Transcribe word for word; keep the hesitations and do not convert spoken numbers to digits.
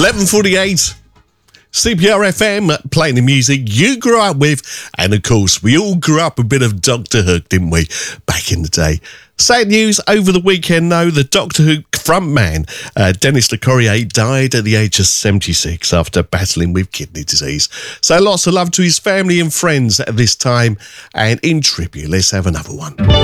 eleven forty-eight. C P R F M, playing the music you grew up with. And of course, we all grew up a bit of Doctor Who, didn't we, back in the day? Sad news over the weekend, though. The Doctor Who frontman, uh, Dennis Le Corrier, died at the age of seventy-six after battling with kidney disease. So lots of love to his family and friends at this time. And in tribute, let's have another one.